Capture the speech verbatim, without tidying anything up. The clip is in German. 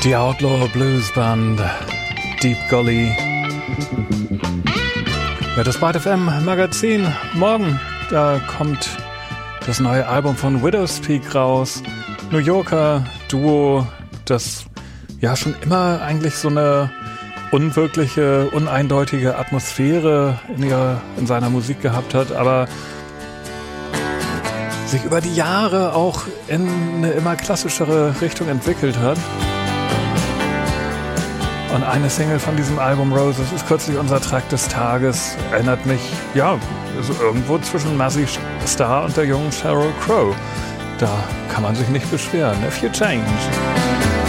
Die Outlaw Blues Band, Deep Gully. Ja, das Byte F M Magazin. Morgen, da kommt das neue Album von Widowspeak raus. New Yorker Duo, das ja schon immer eigentlich so eine unwirkliche, uneindeutige Atmosphäre in, ihrer, in seiner Musik gehabt hat, aber sich über die Jahre auch in eine immer klassischere Richtung entwickelt hat. Und eine Single von diesem Album, Roses, ist kürzlich unser Track des Tages. Erinnert mich, ja, so irgendwo zwischen Mazzy Star und der jungen Sheryl Crow. Da kann man sich nicht beschweren. If you change.